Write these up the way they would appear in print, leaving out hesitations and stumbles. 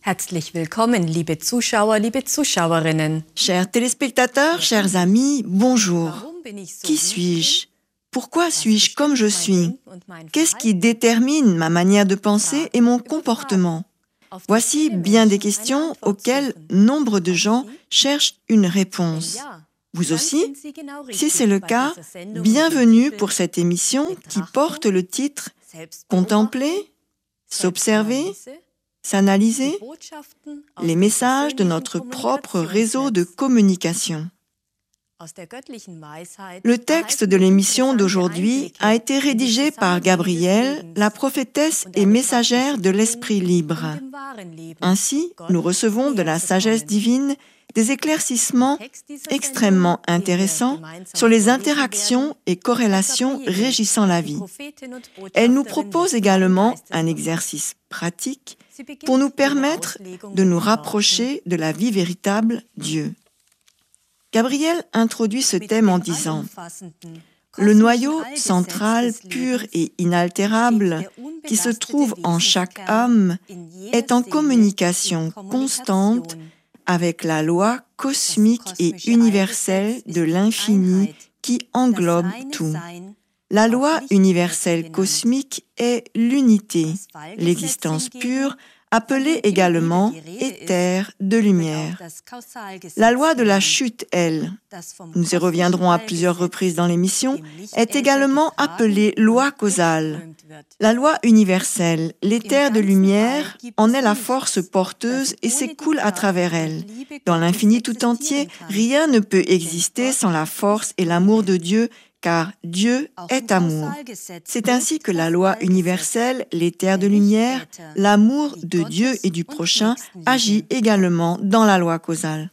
Herzlich willkommen, liebe Zuschauer, liebe Zuschauerinnen. Chers téléspectateurs, chers amis, bonjour. Qui suis-je? Pourquoi suis-je comme je suis? Qu'est-ce qui détermine ma manière de penser et mon comportement? Voici bien des questions auxquelles nombre de gens cherchent une réponse. Vous aussi? Si c'est le cas, bienvenue pour cette émission qui porte le titre « Contempler, s'observer, s'analyser, les messages de notre propre réseau de communication ». Le texte de l'émission d'aujourd'hui a été rédigé par Gabrielle, la prophétesse et messagère de l'Esprit libre. Ainsi, nous recevons de la sagesse divine des éclaircissements extrêmement intéressants sur les interactions et corrélations régissant la vie. Elle nous propose également un exercice pratique pour nous permettre de nous rapprocher de la vie véritable, Dieu. Gabrielle introduit ce thème en disant « Le noyau central, pur et inaltérable, qui se trouve en chaque âme, est en communication constante avec la loi cosmique et universelle de l'infini qui englobe tout. La loi universelle cosmique est l'unité, l'existence pure, appelée également éther de lumière. La loi de la chute, elle, nous y reviendrons à plusieurs reprises dans l'émission, est également appelée loi causale. La loi universelle, l'éther de lumière, en est la force porteuse et s'écoule à travers elle. Dans l'infini tout entier, rien ne peut exister sans la force et l'amour de Dieu, car Dieu est amour. C'est ainsi que la loi universelle, l'éther de lumière, l'amour de Dieu et du prochain, agit également dans la loi causale.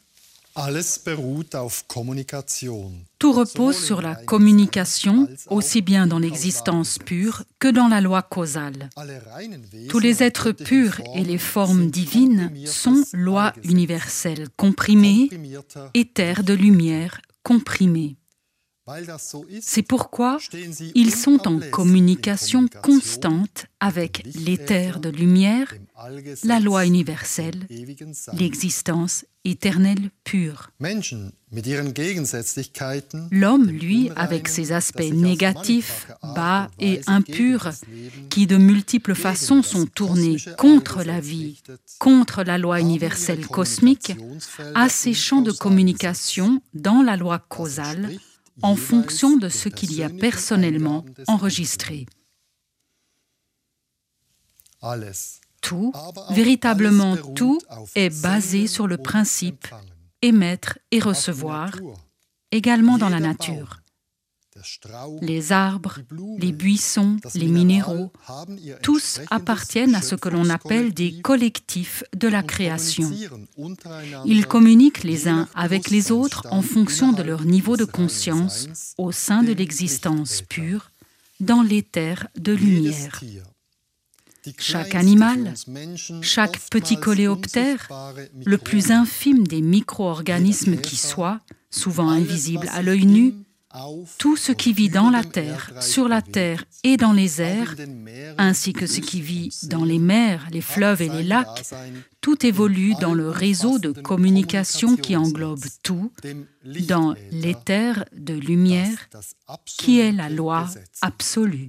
Tout repose sur la communication, aussi bien dans l'existence pure que dans la loi causale. Tous les êtres purs et les formes divines sont loi universelle comprimée, éther de lumière comprimée. C'est pourquoi ils sont en communication constante avec l'éther de lumière, la loi universelle, l'existence éternelle pure. L'homme, lui, avec ses aspects négatifs, bas et impurs, qui de multiples façons sont tournés contre la vie, contre la loi universelle cosmique, a ses champs de communication dans la loi causale, en fonction de ce qu'il y a personnellement enregistré. Tout, véritablement tout, est basé sur le principe émettre et recevoir, également dans la nature. Les arbres, les buissons, les minéraux, tous appartiennent à ce que l'on appelle des collectifs de la création. Ils communiquent les uns avec les autres en fonction de leur niveau de conscience au sein de l'existence pure, dans l'éther de lumière. Chaque animal, chaque petit coléoptère, le plus infime des micro-organismes qui soit, souvent invisible à l'œil nu, tout ce qui vit dans la terre, sur la terre et dans les airs, ainsi que ce qui vit dans les mers, les fleuves et les lacs, tout évolue dans le réseau de communication qui englobe tout, dans l'éther de lumière, qui est la loi absolue.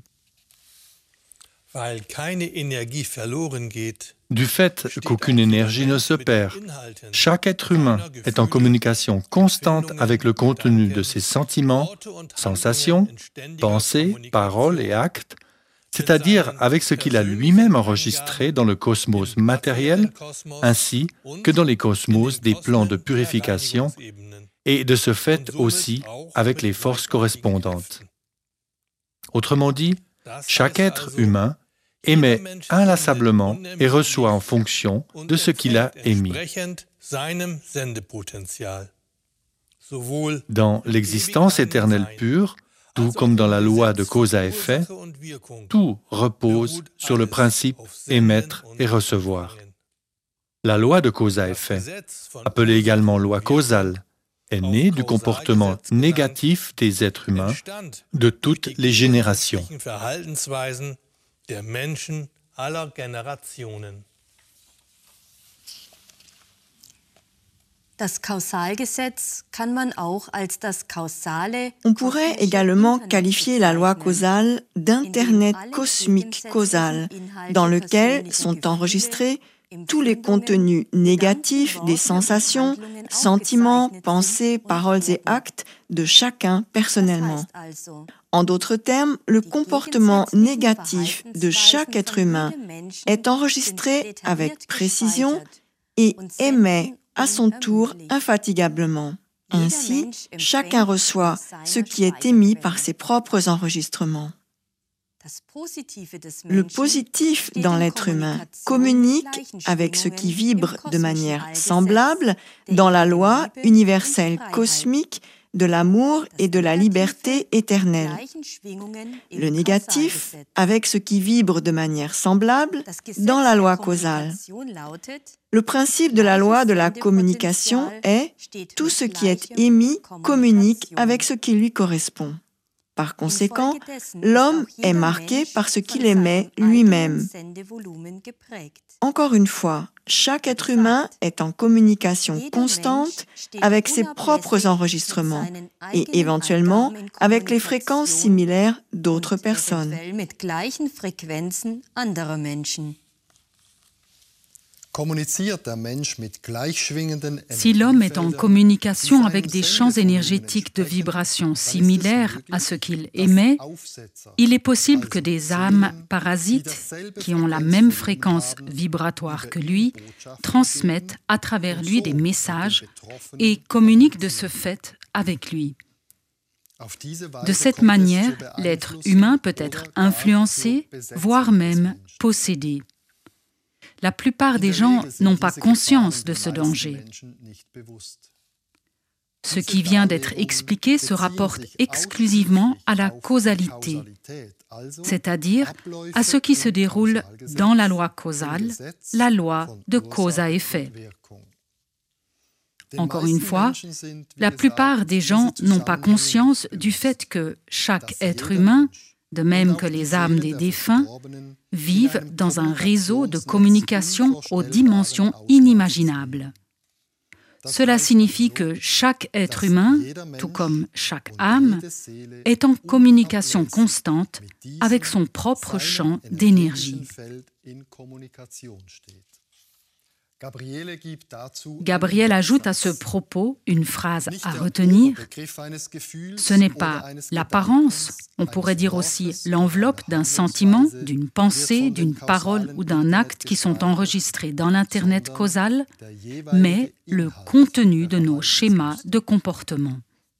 Du fait qu'aucune énergie ne se perd, chaque être humain est en communication constante avec le contenu de ses sentiments, sensations, pensées, paroles et actes, c'est-à-dire avec ce qu'il a lui-même enregistré dans le cosmos matériel, ainsi que dans les cosmos des plans de purification, et de ce fait aussi avec les forces correspondantes. Autrement dit, chaque être humain émet inlassablement et reçoit en fonction de ce qu'il a émis. Dans l'existence éternelle pure, tout comme dans la loi de cause à effet, tout repose sur le principe émettre et recevoir. La loi de cause à effet, appelée également loi causale, est née du comportement négatif des êtres humains de toutes les générations. On pourrait également qualifier la loi causale d'Internet cosmique causal, dans lequel sont enregistrés tous les contenus négatifs des sensations, sentiments, pensées, paroles et actes de chacun personnellement. En d'autres termes, le comportement négatif de chaque être humain est enregistré avec précision et émet à son tour infatigablement. Ainsi, chacun reçoit ce qui est émis par ses propres enregistrements. Le positif dans l'être humain communique avec ce qui vibre de manière semblable dans la loi universelle cosmique de l'amour et de la liberté éternelle. Le négatif avec ce qui vibre de manière semblable dans la loi causale. Le principe de la loi de la communication est « tout ce qui est émis communique avec ce qui lui correspond ». Par conséquent, l'homme est marqué par ce qu'il émet lui-même. Encore une fois, chaque être humain est en communication constante avec ses propres enregistrements et éventuellement avec les fréquences similaires d'autres personnes. Si l'homme est en communication avec des champs énergétiques de vibrations similaires à ce qu'il émet, il est possible que des âmes parasites qui ont la même fréquence vibratoire que lui transmettent à travers lui des messages et communiquent de ce fait avec lui. De cette manière, l'être humain peut être influencé, voire même possédé. La plupart des gens n'ont pas conscience de ce danger. Ce qui vient d'être expliqué se rapporte exclusivement à la causalité, c'est-à-dire à ce qui se déroule dans la loi causale, la loi de cause à effet. Encore une fois, la plupart des gens n'ont pas conscience du fait que chaque être humain, de même que les âmes des défunts, vivent dans un réseau de communication aux dimensions inimaginables. Cela signifie que chaque être humain, tout comme chaque âme, est en communication constante avec son propre champ d'énergie. Gabriel ajoute à ce propos une phrase à retenir. Ce n'est pas l'apparence, on pourrait dire aussi l'enveloppe d'un sentiment, d'une pensée, d'une parole ou d'un acte qui sont enregistrés dans l'Internet causal, mais le contenu de nos schémas de comportement.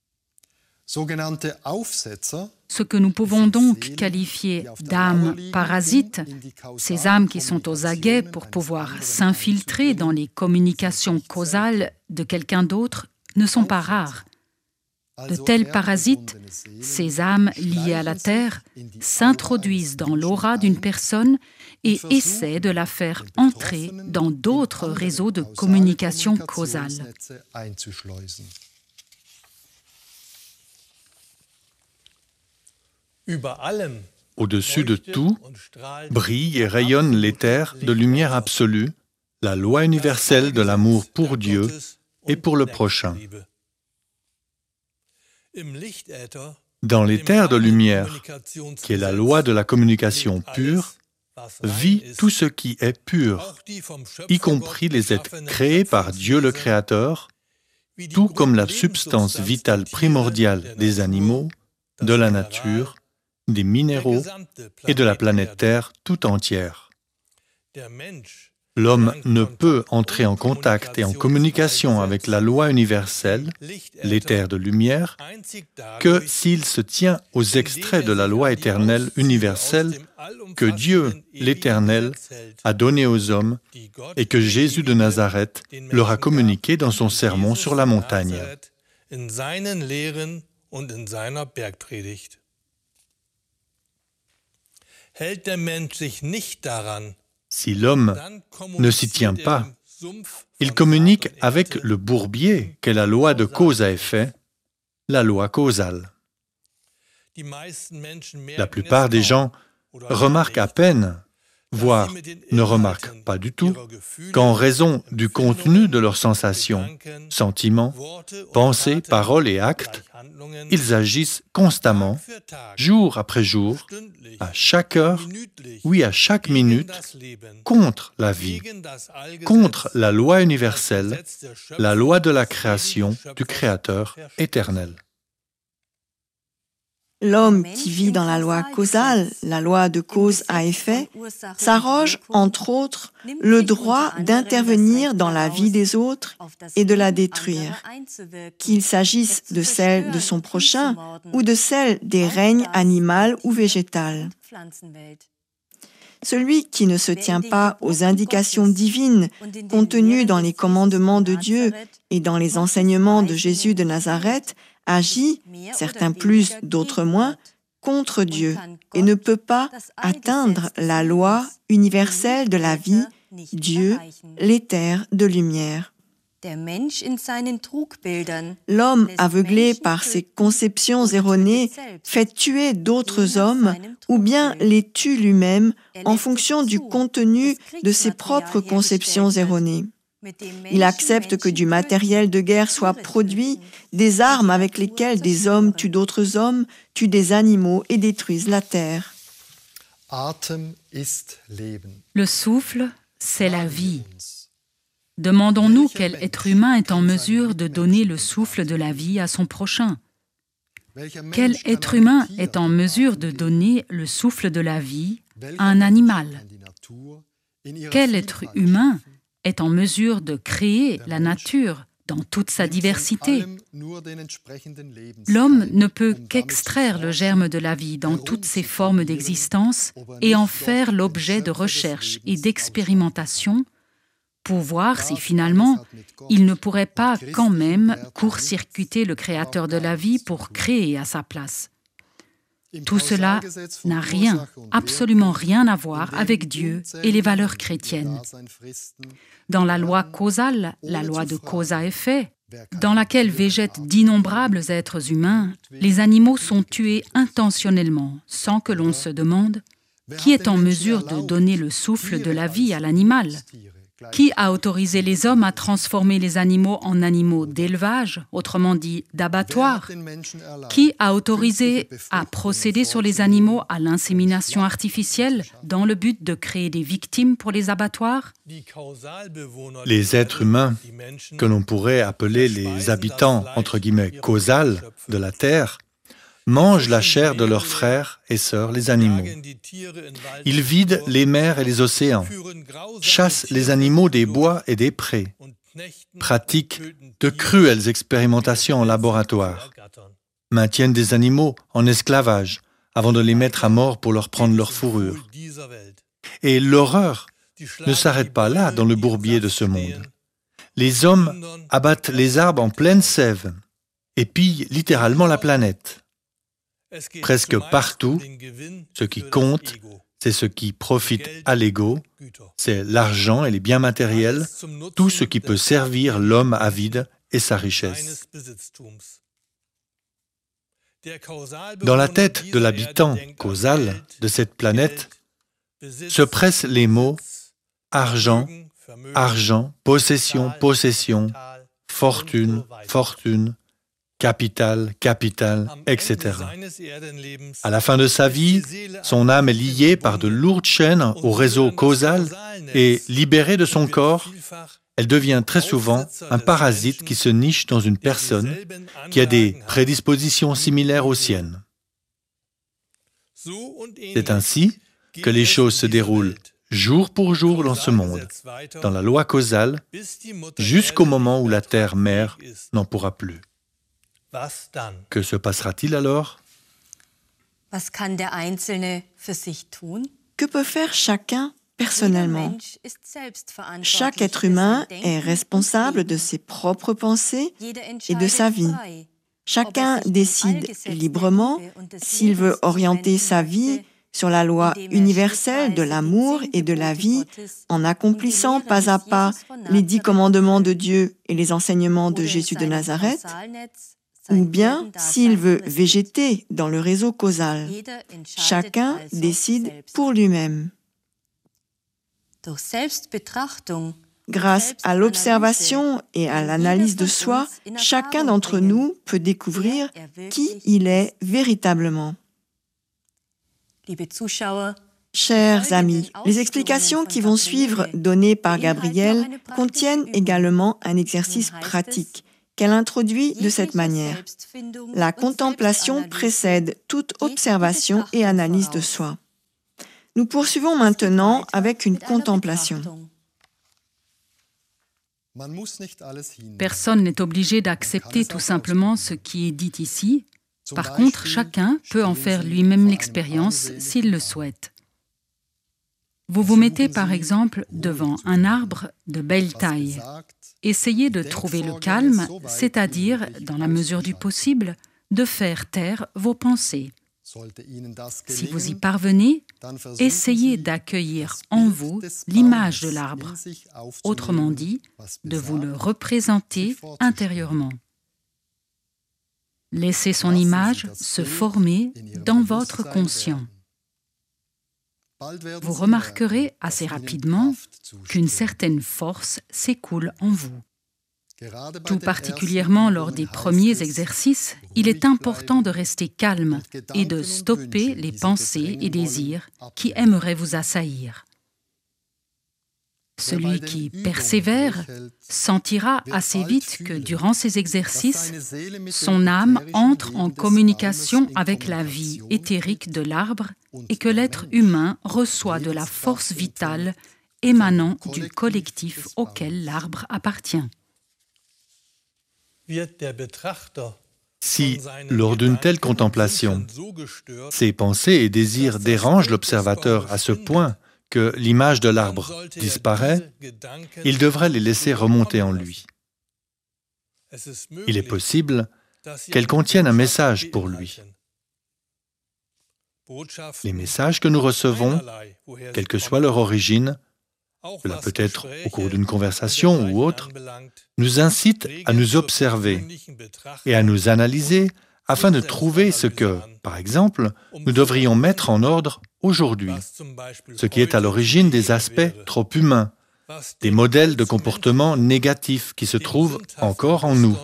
Ce que nous pouvons donc qualifier d'âmes parasites, ces âmes qui sont aux aguets pour pouvoir s'infiltrer dans les communications causales de quelqu'un d'autre, ne sont pas rares. De tels parasites, ces âmes liées à la Terre, s'introduisent dans l'aura d'une personne et essaient de la faire entrer dans d'autres réseaux de communication causale. Au-dessus de tout, brille et rayonne l'éther de lumière absolue, la loi universelle de l'amour pour Dieu et pour le prochain. Dans l'éther de lumière, qui est la loi de la communication pure, vit tout ce qui est pur, y compris les êtres créés par Dieu le Créateur, tout comme la substance vitale primordiale des animaux, de la nature, des minéraux et de la planète Terre tout entière. L'homme ne peut entrer en contact et en communication avec la loi universelle, l'éther de lumière, que s'il se tient aux extraits de la loi éternelle universelle que Dieu, l'Éternel, a donné aux hommes et que Jésus de Nazareth leur a communiqué dans son sermon sur la montagne. Si l'homme ne s'y tient pas, il communique avec le bourbier qu'est la loi de cause à effet, la loi causale. La plupart des gens remarquent à peine voire ne remarquent pas du tout, qu'en raison du contenu de leurs sensations, sentiments, pensées, paroles et actes, ils agissent constamment, jour après jour, à chaque heure, oui à chaque minute, contre la vie, contre la loi universelle, la loi de la création du Créateur éternel. L'homme qui vit dans la loi causale, la loi de cause à effet, s'arroge, entre autres, le droit d'intervenir dans la vie des autres et de la détruire, qu'il s'agisse de celle de son prochain ou de celle des règnes animal ou végétal. Celui qui ne se tient pas aux indications divines contenues dans les commandements de Dieu et dans les enseignements de Jésus de Nazareth agit, certains plus, d'autres moins, contre Dieu et ne peut pas atteindre la loi universelle de la vie, Dieu, l'éther de lumière. L'homme aveuglé par ses conceptions erronées fait tuer d'autres hommes ou bien les tue lui-même en fonction du contenu de ses propres conceptions erronées. Il accepte que du matériel de guerre soit produit, des armes avec lesquelles des hommes tuent d'autres hommes, tuent des animaux et détruisent la terre. Le souffle, c'est la vie. Demandons-nous quel être humain est en mesure de donner le souffle de la vie à son prochain. Quel être humain est en mesure de donner le souffle de la vie à un animal? Quel être humain est en mesure de créer la nature dans toute sa diversité? L'homme ne peut qu'extraire le germe de la vie dans toutes ses formes d'existence et en faire l'objet de recherches et d'expérimentations pour voir si finalement il ne pourrait pas quand même court-circuiter le Créateur de la vie pour créer à sa place. Tout cela n'a rien, absolument rien à voir avec Dieu et les valeurs chrétiennes. Dans la loi causale, la loi de cause à effet, dans laquelle végètent d'innombrables êtres humains, les animaux sont tués intentionnellement, sans que l'on se demande qui est en mesure de donner le souffle de la vie à l'animal. Qui a autorisé les hommes à transformer les animaux en animaux d'élevage, autrement dit d'abattoir? Qui a autorisé à procéder sur les animaux à l'insémination artificielle dans le but de créer des victimes pour les abattoirs? Les êtres humains, que l'on pourrait appeler les habitants, entre guillemets, causales de la Terre, mangent la chair de leurs frères et sœurs, les animaux. Ils vident les mers et les océans, chassent les animaux des bois et des prés, pratiquent de cruelles expérimentations en laboratoire, maintiennent des animaux en esclavage avant de les mettre à mort pour leur prendre leur fourrure. Et l'horreur ne s'arrête pas là dans le bourbier de ce monde. Les hommes abattent les arbres en pleine sève et pillent littéralement la planète. Presque partout, ce qui compte, c'est ce qui profite à l'ego, c'est l'argent et les biens matériels, tout ce qui peut servir l'homme avide et sa richesse. Dans la tête de l'habitant causal de cette planète se pressent les mots argent, argent, possession, possession, fortune, fortune, capital, capital, etc. À la fin de sa vie, son âme est liée par de lourdes chaînes au réseau causal et libérée de son corps, elle devient très souvent un parasite qui se niche dans une personne qui a des prédispositions similaires aux siennes. C'est ainsi que les choses se déroulent jour pour jour dans ce monde, dans la loi causale, jusqu'au moment où la terre-mère n'en pourra plus. Que se passera-t-il alors? Que peut faire chacun personnellement? Chaque être humain est responsable de ses propres pensées et de sa vie. Chacun décide librement s'il veut orienter sa vie sur la loi universelle de l'amour et de la vie en accomplissant pas à pas les 10 commandements de Dieu et les enseignements de Jésus de Nazareth, ou bien s'il veut végéter dans le réseau causal. Chacun décide pour lui-même. Grâce à l'observation et à l'analyse de soi, chacun d'entre nous peut découvrir qui il est véritablement. Chers amis, les explications qui vont suivre données par Gabrielle contiennent également un exercice pratique qu'elle introduit de cette manière. La contemplation précède toute observation et analyse de soi. Nous poursuivons maintenant avec une contemplation. Personne n'est obligé d'accepter tout simplement ce qui est dit ici. Par contre, chacun peut en faire lui-même l'expérience s'il le souhaite. Vous vous mettez par exemple devant un arbre de belle taille. Essayez de trouver le calme, c'est-à-dire, dans la mesure du possible, de faire taire vos pensées. Si vous y parvenez, essayez d'accueillir en vous l'image de l'arbre, autrement dit, de vous le représenter intérieurement. Laissez son image se former dans votre conscient. Vous remarquerez assez rapidement qu'une certaine force s'écoule en vous. Tout particulièrement lors des premiers exercices, il est important de rester calme et de stopper les pensées et désirs qui aimeraient vous assaillir. Celui qui persévère sentira assez vite que durant ces exercices, son âme entre en communication avec la vie éthérique de l'arbre et que l'être humain reçoit de la force vitale émanant du collectif auquel l'arbre appartient. Si, lors d'une telle contemplation, ses pensées et désirs dérangent l'observateur à ce point que l'image de l'arbre disparaît, il devrait les laisser remonter en lui. Il est possible qu'elles contiennent un message pour lui. Les messages que nous recevons, quelle que soit leur origine, cela peut être au cours d'une conversation ou autre, nous incitent à nous observer et à nous analyser afin de trouver ce que, par exemple, nous devrions mettre en ordre aujourd'hui, ce qui est à l'origine des aspects trop humains, des modèles de comportement négatifs qui se trouvent encore en nous.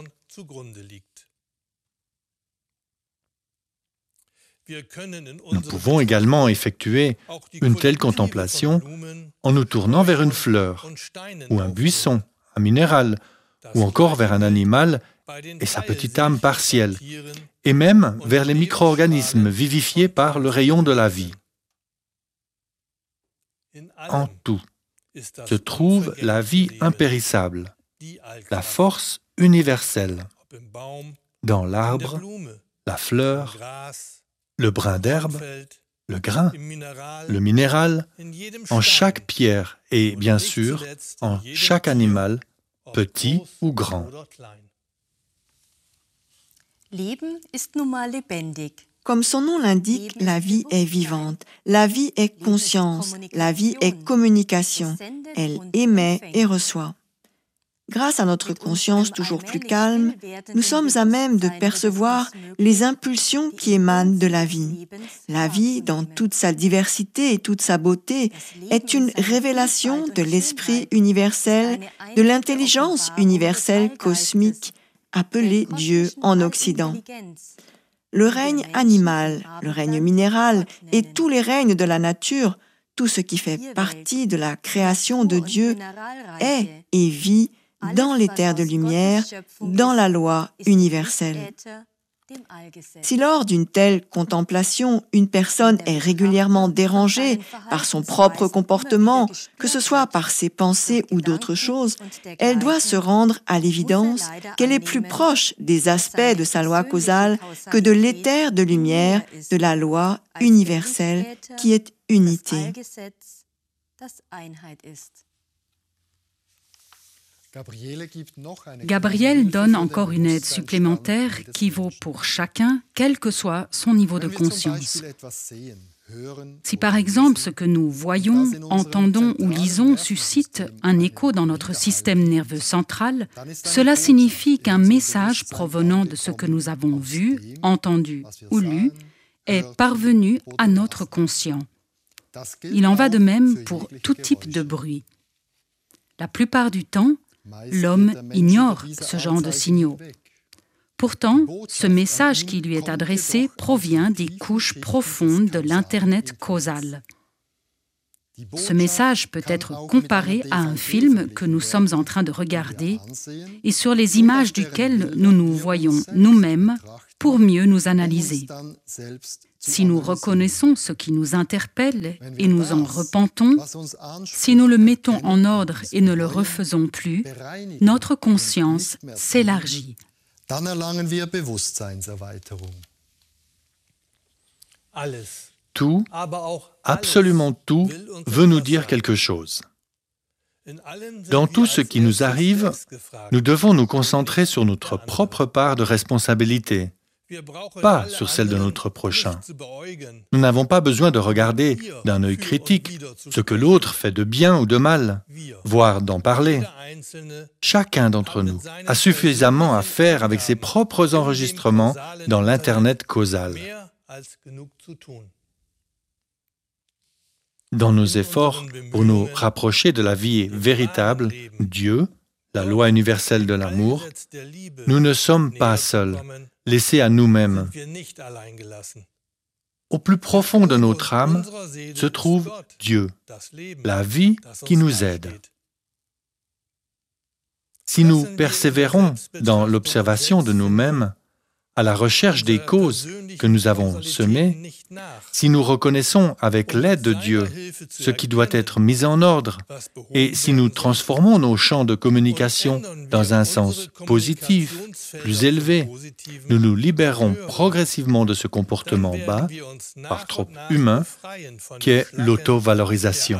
Nous pouvons également effectuer une telle contemplation en nous tournant vers une fleur, ou un buisson, un minéral, ou encore vers un animal et sa petite âme partielle, et même vers les micro-organismes vivifiés par le rayon de la vie. En tout se trouve la vie impérissable, la force universelle, dans l'arbre, la fleur, le brin d'herbe, le grain, le minéral, en chaque pierre et, bien sûr, en chaque animal, petit ou grand. Comme son nom l'indique, la vie est vivante, la vie est conscience, la vie est communication. Elle émet et reçoit. Grâce à notre conscience toujours plus calme, nous sommes à même de percevoir les impulsions qui émanent de la vie. La vie, dans toute sa diversité et toute sa beauté, est une révélation de l'esprit universel, de l'intelligence universelle cosmique, appelée Dieu en Occident. Le règne animal, le règne minéral et tous les règnes de la nature, tout ce qui fait partie de la création de Dieu est et vit dans les terres de lumière, dans la loi universelle. Si lors d'une telle contemplation, une personne est régulièrement dérangée par son propre comportement, que ce soit par ses pensées ou d'autres choses, elle doit se rendre à l'évidence qu'elle est plus proche des aspects de sa loi causale que de l'éther de lumière de la loi universelle qui est unité. Gabrielle donne encore une aide supplémentaire qui vaut pour chacun, quel que soit son niveau de conscience. Si par exemple ce que nous voyons, entendons ou lisons suscite un écho dans notre système nerveux central, cela signifie qu'un message provenant de ce que nous avons vu, entendu ou lu est parvenu à notre conscient. Il en va de même pour tout type de bruit. La plupart du temps, l'homme ignore ce genre de signaux. Pourtant, ce message qui lui est adressé provient des couches profondes de l'Internet causal. Ce message peut être comparé à un film que nous sommes en train de regarder et sur les images duquel nous nous voyons nous-mêmes pour mieux nous analyser. Si nous reconnaissons ce qui nous interpelle et nous en repentons, si nous le mettons en ordre et ne le refaisons plus, notre conscience s'élargit. Dann erlangen wir Bewusstseinserweiterung. Tout, absolument tout, veut nous dire quelque chose. Dans tout ce qui nous arrive, nous devons nous concentrer sur notre propre part de responsabilité, pas sur celle de notre prochain. Nous n'avons pas besoin de regarder d'un œil critique ce que l'autre fait de bien ou de mal, voire d'en parler. Chacun d'entre nous a suffisamment à faire avec ses propres enregistrements dans l'Internet causal. Dans nos efforts pour nous rapprocher de la vie véritable, Dieu, la loi universelle de l'amour, nous ne sommes pas seuls, laissés à nous-mêmes. Au plus profond de notre âme se trouve Dieu, la vie qui nous aide. Si nous persévérons dans l'observation de nous-mêmes, à la recherche des causes que nous avons semées, si nous reconnaissons avec l'aide de Dieu ce qui doit être mis en ordre, et si nous transformons nos champs de communication dans un sens positif, plus élevé, nous nous libérons progressivement de ce comportement bas, par trop humain, qu'est l'auto-valorisation.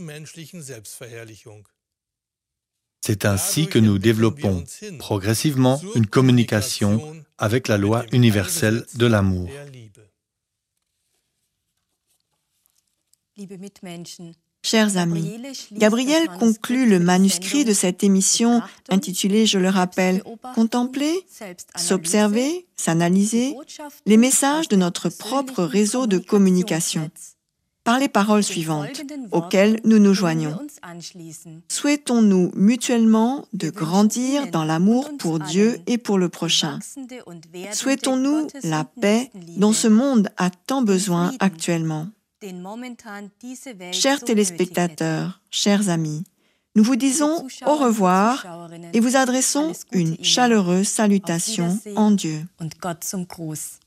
C'est ainsi que nous développons progressivement une communication avec la loi universelle de l'amour. Chers amis, Gabriel conclut le manuscrit de cette émission intitulée, je le rappelle, « Contempler, s'observer, s'analyser, les messages de notre propre réseau de communication » par les paroles suivantes auxquelles nous nous joignons. Souhaitons-nous mutuellement de grandir dans l'amour pour Dieu et pour le prochain. Souhaitons-nous la paix dont ce monde a tant besoin actuellement. Chers téléspectateurs, chers amis, nous vous disons au revoir et vous adressons une chaleureuse salutation en Dieu.